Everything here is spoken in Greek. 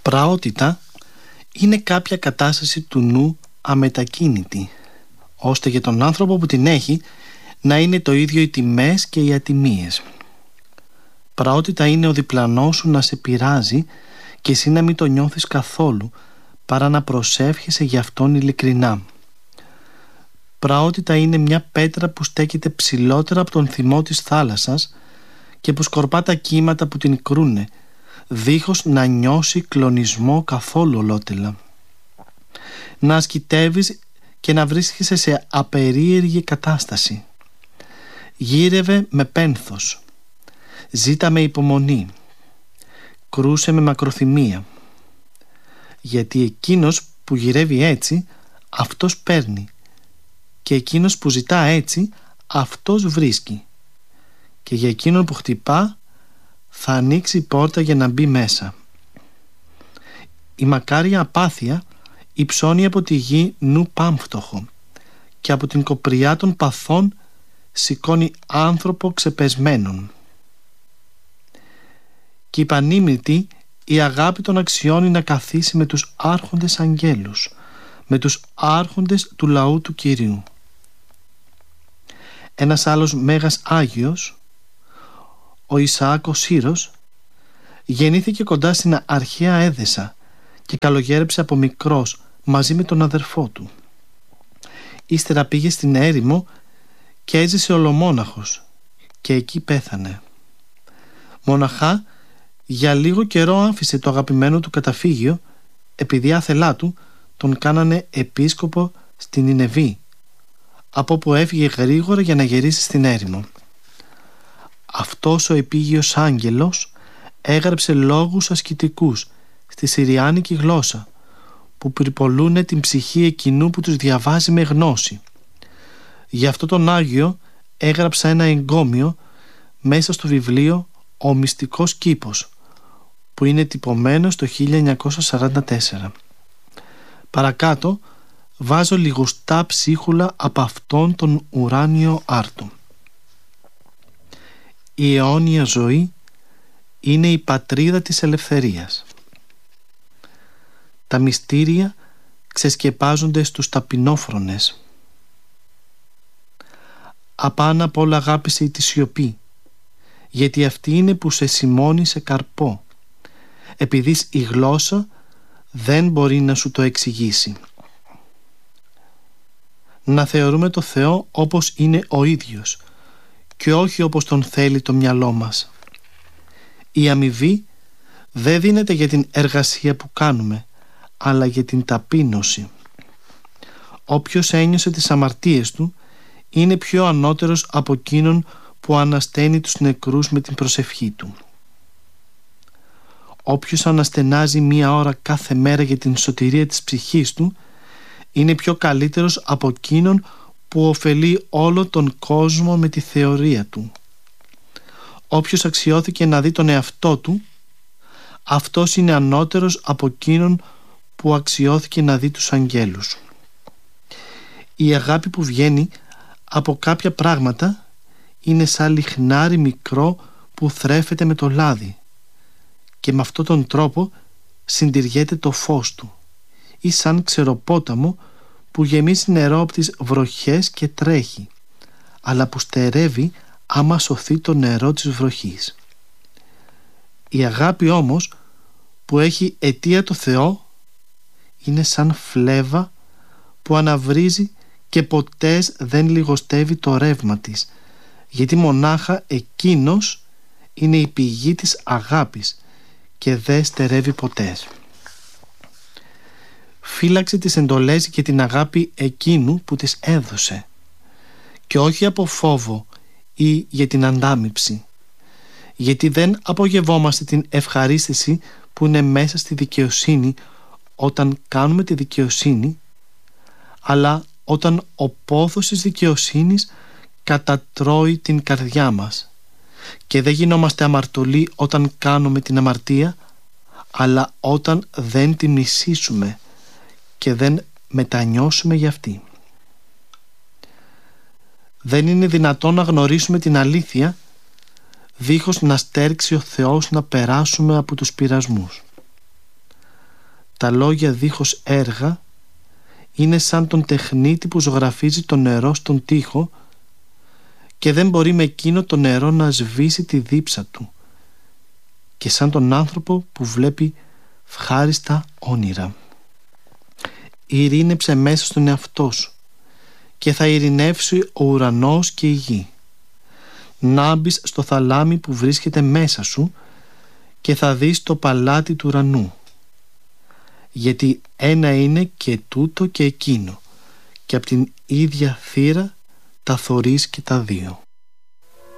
Πραότητα είναι κάποια κατάσταση του νου αμετακίνητη, ώστε για τον άνθρωπο που την έχει να είναι το ίδιο οι τιμές και οι ατιμίες. Πραότητα είναι ο διπλανός σου να σε πειράζει και εσύ να μην το νιώθεις καθόλου, παρά να προσεύχεσαι για αυτόν ειλικρινά. Πραότητα είναι μια πέτρα που στέκεται ψηλότερα από τον θυμό της θάλασσας και που σκορπά τα κύματα που την κρούνε, δίχως να νιώσει κλονισμό καθόλου ολότελα. Να ασκητεύεις και να βρίσκεσαι σε απερίεργη κατάσταση. Γύρευε με πένθος, ζήτα με υπομονή, κρούσε με μακροθυμία. Γιατί εκείνος που γυρεύει έτσι, αυτός παίρνει, και εκείνος που ζητά έτσι, αυτός βρίσκει, και για εκείνον που χτυπά θα ανοίξει η πόρτα για να μπει μέσα. Η μακάρια απάθεια υψώνει από τη γη νου πάμφτωχο και από την κοπριά των παθών σηκώνει άνθρωπο ξεπεσμένον. Και η πανήμητη η αγάπη τον αξιώνει να καθίσει με τους άρχοντες αγγέλους, με τους άρχοντες του λαού του Κυρίου. Ένας άλλος μέγας Άγιος, ο Ισαάκ ο Σύρος, γεννήθηκε κοντά στην αρχαία Έδεσα και καλογέρεψε από μικρός μαζί με τον αδερφό του. Ύστερα πήγε στην έρημο και έζησε ολομόναχος και εκεί πέθανε. Μοναχά για λίγο καιρό άφησε το αγαπημένο του καταφύγιο, επειδή άθελά του τον κάνανε επίσκοπο στην Νινεβή, από όπου έφυγε γρήγορα για να γυρίσει στην έρημο. Αυτός ο επίγειος άγγελος έγραψε λόγους ασκητικούς στη συριάνικη γλώσσα, που πυρπολούνε την ψυχή εκείνου που τους διαβάζει με γνώση. Γι' αυτό τον Άγιο έγραψα ένα εγκόμιο μέσα στο βιβλίο «Ο Μυστικός Κήπος», που είναι τυπωμένο στο 1944. Παρακάτω βάζω λιγοστά ψίχουλα από αυτόν τον ουράνιο άρτο. Η αιώνια ζωή είναι η πατρίδα της ελευθερίας. Τα μυστήρια ξεσκεπάζονται στους ταπεινόφρονες. Απάνω απ' όλα αγάπησε τη σιωπή, γιατί αυτή είναι που σε σημώνει σε καρπό, επειδή η γλώσσα δεν μπορεί να σου το εξηγήσει. Να θεωρούμε το Θεό όπως είναι ο ίδιος και όχι όπως τον θέλει το μυαλό μας. Η αμοιβή δεν δίνεται για την εργασία που κάνουμε, αλλά για την ταπείνωση. Όποιος ένιωσε τις αμαρτίες του είναι πιο ανώτερος από εκείνον που ανασταίνει τους νεκρούς με την προσευχή του. Όποιος αναστενάζει 1 ώρα κάθε μέρα για την σωτηρία της ψυχής του είναι πιο καλύτερος από εκείνον που ωφελεί όλο τον κόσμο με τη θεωρία του. Όποιος αξιώθηκε να δει τον εαυτό του, αυτός είναι ανώτερος από εκείνον που αξιώθηκε να δει τους αγγέλους. Η αγάπη που βγαίνει από κάποια πράγματα είναι σαν λιχνάρι μικρό που θρέφεται με το λάδι, και με αυτόν τον τρόπο συντηριέται το φως του, ή σαν ξεροπόταμο που γεμίζει νερό από τις βροχές και τρέχει, αλλά που στερεύει άμα σωθεί το νερό της βροχής. Η αγάπη όμως που έχει αιτία το Θεό είναι σαν φλέβα που αναβρίζει και ποτέ δεν λιγοστεύει το ρεύμα της, γιατί μονάχα εκείνος είναι η πηγή της αγάπης και δεν στερεύει ποτέ. Φύλαξε τις εντολές και την αγάπη εκείνου που τις έδωσε, και όχι από φόβο ή για την αντάμιψη, γιατί δεν απογευόμαστε την ευχαρίστηση που είναι μέσα στη δικαιοσύνη όταν κάνουμε τη δικαιοσύνη, αλλά όταν ο πόθος της δικαιοσύνης κατατρώει την καρδιά μας, και δεν γινόμαστε αμαρτωλοί όταν κάνουμε την αμαρτία, αλλά όταν δεν τη μισήσουμε και δεν μετανιώσουμε για αυτή. Δεν είναι δυνατόν να γνωρίσουμε την αλήθεια δίχως να στέρξει ο Θεός να περάσουμε από τους πειρασμούς. Τα λόγια δίχως έργα είναι σαν τον τεχνίτη που ζωγραφίζει το νερό στον τοίχο και δεν μπορεί με εκείνο το νερό να σβήσει τη δίψα του, και σαν τον άνθρωπο που βλέπει ευχάριστα όνειρα. Ειρήνεψε μέσα στον εαυτό σου και θα ειρηνεύσει ο ουρανός και η γη. Να μπεις στο θαλάμι που βρίσκεται μέσα σου και θα δεις το παλάτι του ουρανού, γιατί ένα είναι και τούτο και εκείνο, και από την ίδια θύρα τα θωρείς και τα δύο.